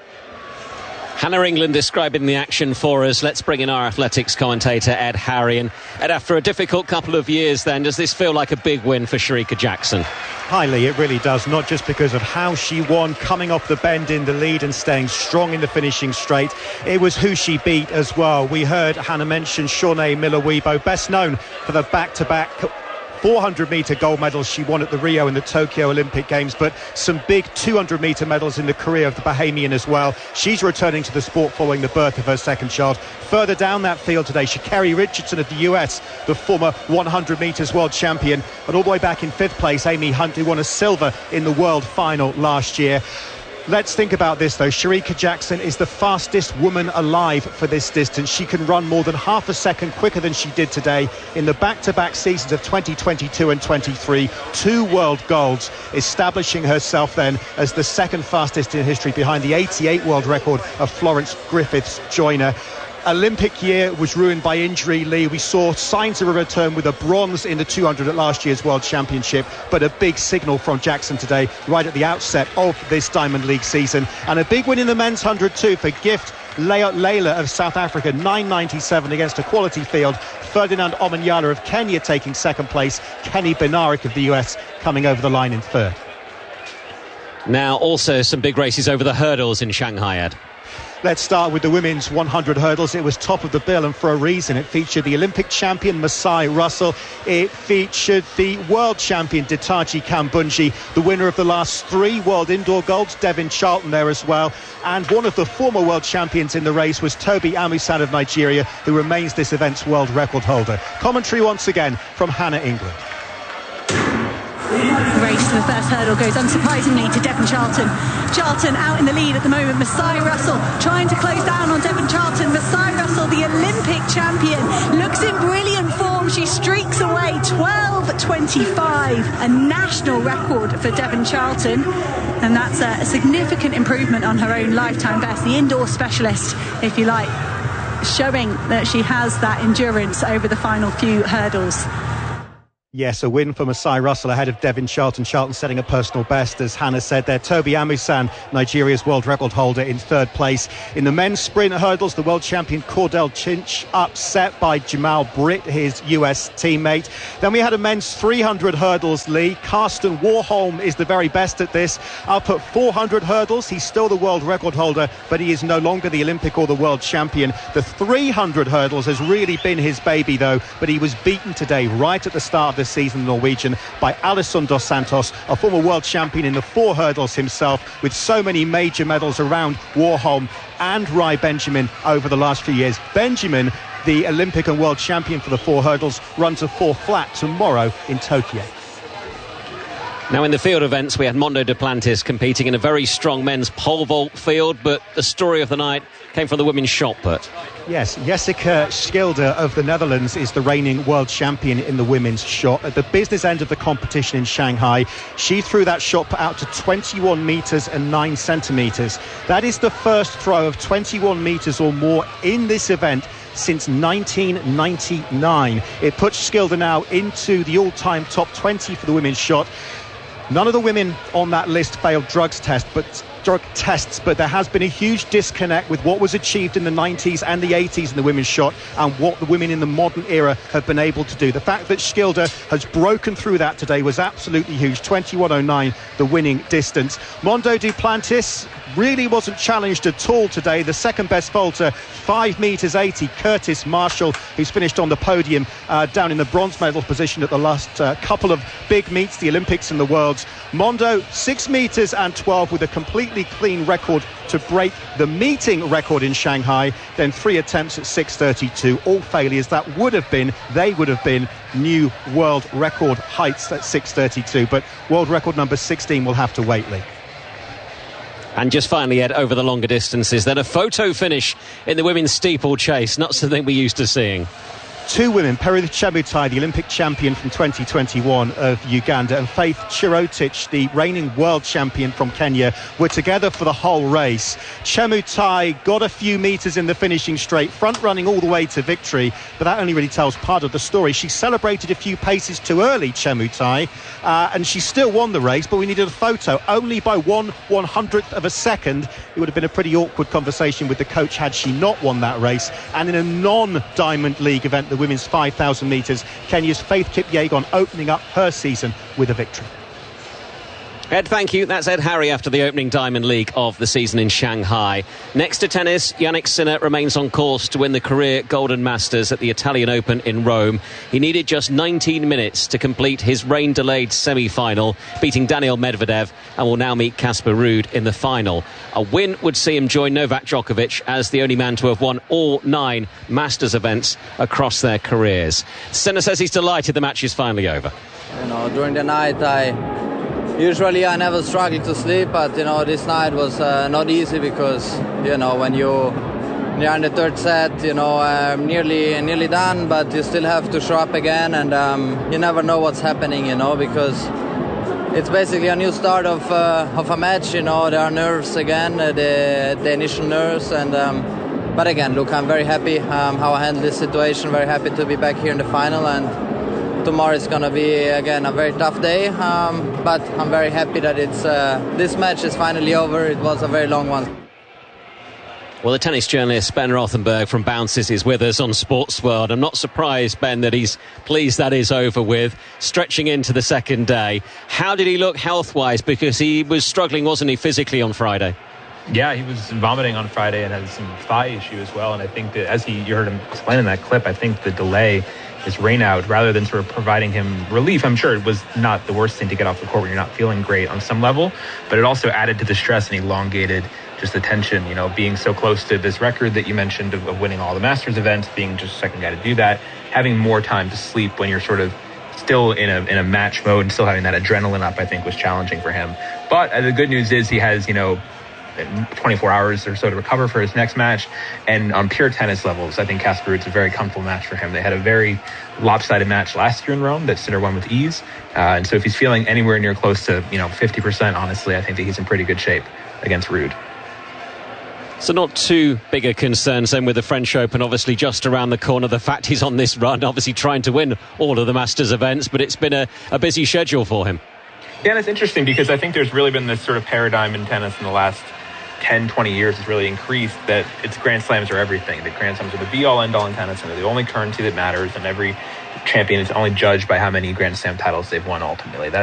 Speaker 4: Hannah England describing the action for us. Let's bring in our athletics commentator, Ed Harry. And Ed, after a difficult couple of years then, does this feel like a big win for Shericka Jackson?
Speaker 14: Hi, Lee, it really does. Not just because of how she won, coming off the bend in the lead and staying strong in the finishing straight. It was who she beat as well. We heard Hannah mention Shawnee Miller-Uibo, best known for the back-to-back 400-metre gold medals she won at the Rio and the Tokyo Olympic Games, but some big 200-metre medals in the career of the Bahamian as well. She's returning to the sport following the birth of her second child. Further down that field today, Sha'Carri Richardson of the US, the former 100 metres world champion, and all the way back in 5th place, Amy Hunt, who won a silver in the world final last year. Let's think about this, though. Shericka Jackson is the fastest woman alive for this distance. She can run more than half a second quicker than she did today in the back-to-back seasons of 2022 and 23. 2 world golds, establishing herself then as the second fastest in history behind the 88 world record of Florence Griffiths Joyner. Olympic year was ruined by injury, Lee. We saw signs of a return with a bronze in the 200 at last year's World Championship, but a big signal from Jackson today, right at the outset of this Diamond League season. And a big win in the men's 100 too for Gift Layla of South Africa, 9.97 against a quality field. Ferdinand Omanyala of Kenya taking second place. Kenny Benarik of the US coming over the line in third.
Speaker 4: Now also some big races over the hurdles in Shanghai, Ed.
Speaker 14: Let's start with the women's 100 hurdles. It was top of the bill, and for a reason. It featured the Olympic champion Masai Russell. It featured the world champion Ditaji Kambunji, the winner of the last 3 world indoor golds, Devin Charlton there as well. And one of the former world champions in the race was Toby Amusan of Nigeria, who remains this event's world record holder. Commentary once again from Hannah England.
Speaker 13: The race to the first hurdle goes unsurprisingly to Devon Charlton. Charlton out in the lead at the moment. Masai Russell trying to close down on Devon Charlton. Masai Russell, the Olympic champion, looks in brilliant form. She streaks away 12.25, a national record for Devon Charlton. And that's a significant improvement on her own lifetime best. The indoor specialist, if you like, showing that she has that endurance over the final few hurdles.
Speaker 14: Yes, a win for Masai Russell ahead of Devon Charlton. Charlton setting a personal best, as Hannah said there. Toby Amusan, Nigeria's world record holder, in third place. In the men's sprint hurdles, the world champion Cordell Chinch upset by Jamal Britt, his US teammate. Then we had a men's 300 hurdles, Lee. Karsten Warholm is the very best at this. Up at 400 hurdles, he's still the world record holder, but he is no longer the Olympic or the world champion. The 300 hurdles has really been his baby, though, but he was beaten today right at the start of the season, the Norwegian, by Alisson dos Santos, a former world champion in the 4 hurdles himself, with so many major medals around Warholm and Rai Benjamin over the last few years. Benjamin, the Olympic and world champion for the 4 hurdles, runs a 4 flat tomorrow in Tokyo.
Speaker 4: Now in the field events, we had Mondo Duplantis competing in a very strong men's pole vault field, but the story of the night came from the women's shot put.
Speaker 14: Yes, Jessica Schilder of the Netherlands is the reigning world champion in the women's shot. At the business end of the competition in Shanghai, she threw that shot put out to 21 metres and 9 centimetres. That is the first throw of 21 metres or more in this event since 1999. It puts Schilder now into the all-time top 20 for the women's shot. None of the women on that list failed drug tests, but there has been a huge disconnect with what was achieved in the 90s and the 80s in the women's shot and what the women in the modern era have been able to do. The fact that Schilder has broken through that today was absolutely huge. 21.09, the winning distance. Mondo Duplantis really wasn't challenged at all today. The second best vaulter, 5 metres 80, Curtis Marshall, who's finished on the podium down in the bronze medal position at the last couple of big meets, the Olympics and the Worlds. Mondo, 6 metres and 12 with a completely clean record to break the meeting record in Shanghai. Then 3 attempts at 6.32, all failures. They would have been new world record heights at 6.32, but world record number 16 will have to wait, Lee.
Speaker 4: And just finally, Ed, over the longer distances, then a photo finish in the women's steeplechase, not something we're used to seeing.
Speaker 14: 2 women, Peruth Chemutai, the Olympic champion from 2021 of Uganda, and Faith Chirotich, the reigning world champion from Kenya, were together for the whole race. Chemutai got a few metres in the finishing straight, front running all the way to victory, but that only really tells part of the story. She celebrated a few paces too early, Chemutai, and she still won the race, but we needed a photo only by 1/100th of a second. It would have been a pretty awkward conversation with the coach had she not won that race. And in a non-Diamond League event, the women's 5,000 metres, Kenya's Faith Kipyegon opening up her season with a victory.
Speaker 4: Ed, thank you. That's Ed Harry after the opening Diamond League of the season in Shanghai. Next to tennis, Jannik Sinner remains on course to win the career Golden Masters at the Italian Open in Rome. He needed just 19 minutes to complete his rain-delayed semi-final, beating Daniil Medvedev, and will now meet Casper Ruud in the final. A win would see him join Novak Djokovic as the only man to have won all 9 Masters events across their careers. Sinner says he's delighted the match is finally over.
Speaker 15: During the night Usually I never struggle to sleep, but this night was not easy because when you're in the third set, nearly done, but you still have to show up again, and you never know what's happening, because it's basically a new start of a match. There are nerves again, the initial nerves, and but again, look, I'm very happy how I handled this situation. Very happy to be back here in the final, and tomorrow is going to be again a very tough day, but I'm very happy that this match is finally over. It was a very long one.
Speaker 4: Well, the tennis journalist Ben Rothenberg from Bounces is with us on Sports World. I'm not surprised, Ben, that he's pleased that is over with, stretching into the second day. How did he look health-wise? Because he was struggling, wasn't he, physically on Friday?
Speaker 16: Yeah, he was vomiting on Friday and had some thigh issue as well. And I think that, as you heard him explain in that clip, I think the delay, his rain out, rather than sort of providing him relief, I'm sure it was not the worst thing to get off the court when you're not feeling great on some level, but it also added to the stress and elongated just the tension, being so close to this record that you mentioned of winning all the Masters events, being just second guy to do that, having more time to sleep when you're sort of still in a match mode, and still having that adrenaline up, I think was challenging for him. But the good news is he has, 24 hours or so to recover for his next match. And on pure tennis levels, I think Casper Ruud's a very comfortable match for him. They had a very lopsided match last year in Rome that Sinner won with ease. And so if he's feeling anywhere near close to, 50%, honestly, I think that he's in pretty good shape against Ruud.
Speaker 4: So not too big a concern then with the French Open, obviously just around the corner. The fact he's on this run, obviously trying to win all of the Masters events, but it's been a busy schedule for him.
Speaker 16: Yeah, and it's interesting because I think there's really been this sort of paradigm in tennis in the last 10, 20 years has really increased that it's Grand Slams are everything. That Grand Slams are the be-all, end-all in tennis, and they're the only currency that matters, and every champion is only judged by how many Grand Slam titles they've won ultimately.